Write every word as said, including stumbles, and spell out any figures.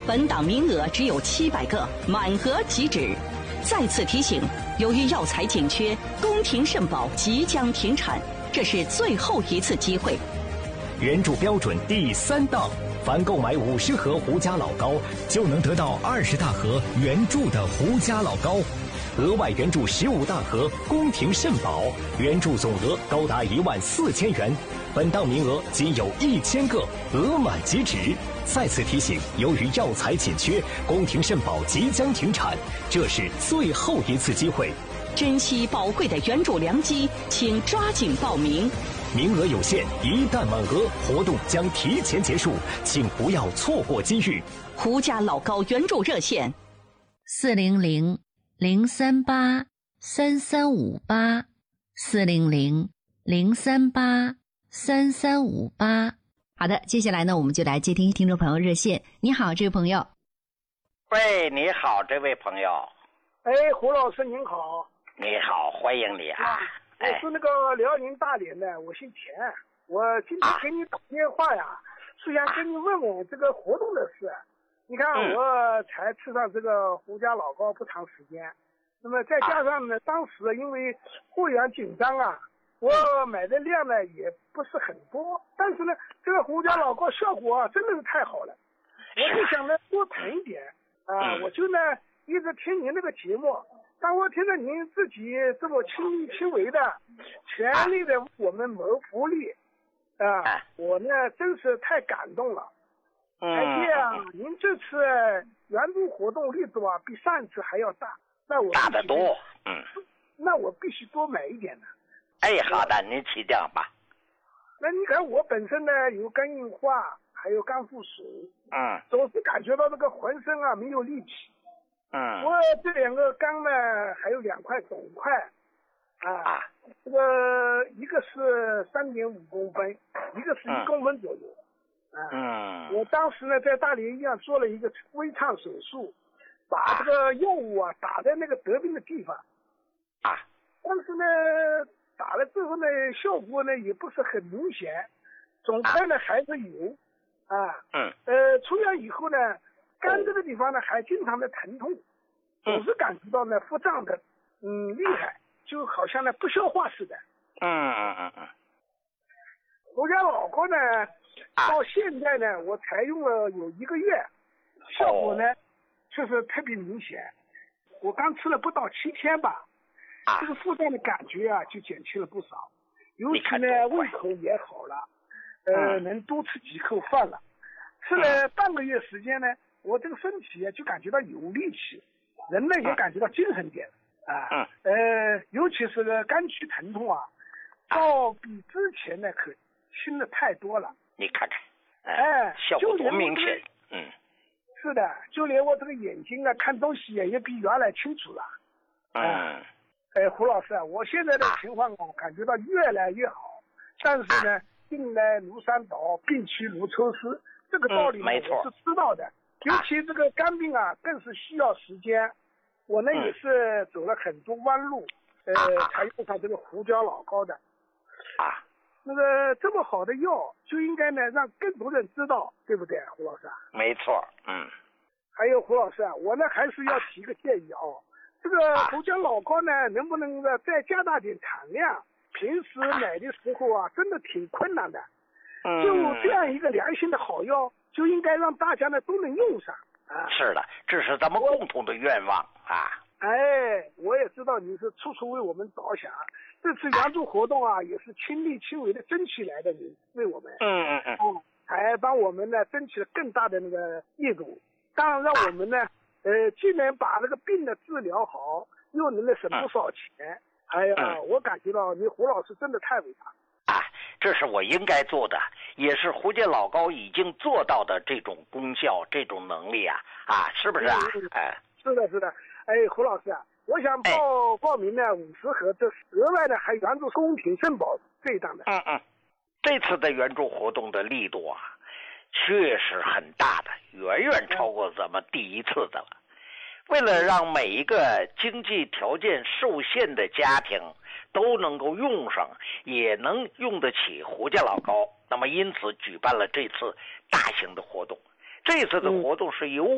本档名额只有七百个，满额即止。再次提醒，由于药材紧缺，宫廷肾宝即将停产，这是最后一次机会。 援助标准第三档，凡购买五十盒胡家老膏，就能得到二十大盒援助的胡家老膏，额外援助十五大盒宫廷肾宝，援助总额高达一万四千元。本档名额仅有一千个，额满即止。再次提醒，由于药材紧缺，宫廷肾宝即将停产，这是最后一次机会。 珍惜宝贵的援助良机，请抓紧报名。 名额有限，一旦满额，活动将提前结束，请不要错过机遇。 胡家老膏援助热线： 四零零零三八三三五八，四零零零三八三三五八。好的，接下来呢，我们就来接听听众朋友热线。你好，这位朋友。 喂，你好，这位朋友。 哎，胡老师您好。 你好，欢迎你啊。 我是那个辽宁大连的，我姓田。我今天给你打电话呀，啊、是想跟你问问这个活动的事。你看，我才吃上这个胡家老膏不长时间，那么再加上呢，啊、当时因为货源紧张啊。我买的量呢也不是很多，但是呢，这个胡家老膏效果啊真的是太好了，我就想呢多囤一点啊，我就呢一直听您那个节目，当我听到您自己这么亲力亲为的，全力的我们谋福利啊，我呢真是太感动了。而且啊，您这次援助活动力度啊比上一次还要大，那我大得多，嗯， 那我必须多买一点呢。 哎，好的，您请讲吧。 那你看我本身呢有肝硬化，还有肝腹水， 嗯， 总是感觉到这个浑身啊没有力气。 嗯， 我这两个肝呢还有两块肿块，啊， 啊这个一个是三点五公分，一个是一公分左右。啊， 嗯， 我当时呢在大连医院做了一个微创手术，把这个药物啊打在那个得病的地方。 啊， 但是呢。打了之后呢，效果呢也不是很明显，肿块呢还是有，啊， 嗯， 呃，出院以后呢，肝这个地方呢还经常的疼痛，总是感觉到呢腹胀的，嗯，厉害，就好像呢不消化似的。 嗯嗯嗯嗯。 胡家老膏呢，到现在呢我采用了有一个月，效果呢确实特别明显，我刚吃了不到七天吧。这个腹胀的感觉啊，就减轻了不少，尤其呢胃口也好了，呃，嗯、能多吃几口饭了。吃了半个月时间呢，我这个身体啊就感觉到有力气，人呢也感觉到精神点啊。呃，尤其是个肝区疼痛啊，倒比之前呢可轻了太多了。 你看看， 哎， 效果多明显。嗯， 是的，就连我这个眼睛啊，看东西也也比原来清楚了。 嗯。 哎，胡老师啊，我现在的情况啊，感觉到越来越好。但是呢，病来如山倒，病去如抽丝，这个道理呢、嗯、我是知道的。尤其这个肝病啊，更是需要时间。我呢、嗯、也是走了很多弯路，呃，才用上这个胡椒老膏的。 啊， 那个这么好的药，就应该呢让更多人知道，对不对，胡老师啊？ 没错，嗯。 还有胡老师啊，我呢还是要提个建议啊。这个胡椒老膏呢，能不能呢再加大点产量？平时买的时候啊，真的挺困难的。 嗯， 就这样一个良心的好药，就应该让大家呢都能用上啊。 是的，这是咱们共同的愿望啊。 哎，我也知道你是处处为我们着想。这次援助活动啊，也是亲力亲为的争取来的，你为我们。 嗯嗯嗯。 嗯，还帮我们呢争取了更大的那个力度，当然让我们呢。呃，既能把这个病的治疗好，又能够省不少钱。嗯、哎呀、嗯，我感觉到你胡老师真的太伟大啊！这是我应该做的，也是胡家老膏已经做到的这种功效、这种能力啊！啊，是不是啊？哎， 是的，是的。哎，胡老师啊，我想报、哎、报名呢五十盒，这额外的还援助宫廷肾宝这一档的。 嗯嗯，这次的援助活动的力度啊。确实很大的，远远超过咱们第一次的了。为了让每一个经济条件受限的家庭都能够用上，也能用得起胡家老膏，那么因此举办了这次大型的活动。这次的活动是由